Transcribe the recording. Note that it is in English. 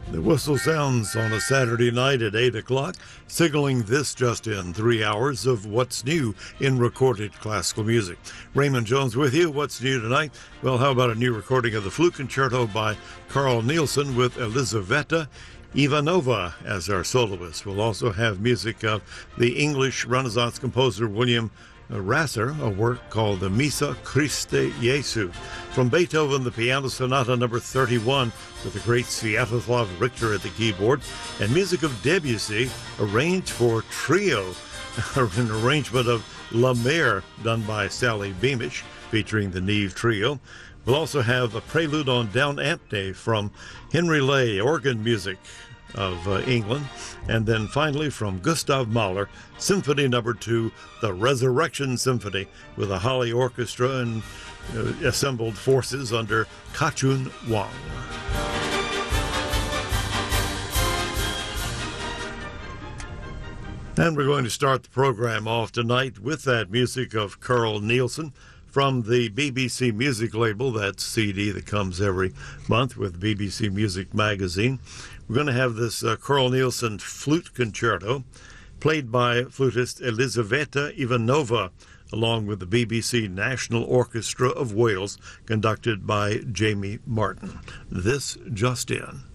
The whistle sounds on a Saturday night at 8 o'clock, signaling this just in 3 hours of what's new in recorded classical music. Raymond Jones with you. What's new tonight? Well, how about a new recording of the Flute Concerto by Carl Nielsen with Elizaveta Ivanova as our soloist. We'll also have music of the English Renaissance composer William Rasser, a work called the Missa Christe Jesu. From Beethoven, the Piano Sonata number 31 with the great Sviatoslav Richter at the keyboard, and music of Debussy arranged for trio, an arrangement of La Mer done by Sally Beamish featuring the Neve Trio. We'll also have a prelude on Down Amp Day from Henry Lay, organ music of England. And then finally from Gustav Mahler, Symphony Number 2, the Resurrection Symphony, with a Holly Orchestra and assembled forces under Ka-chun Wang. And we're going to start the program off tonight with that music of Carl Nielsen from the BBC Music label, that CD that comes every month with BBC Music Magazine. We're going to have this Carl Nielsen Flute Concerto played by flutist Elizaveta Ivanova, along with the BBC National Orchestra of Wales, conducted by Jamie Martin. This just in.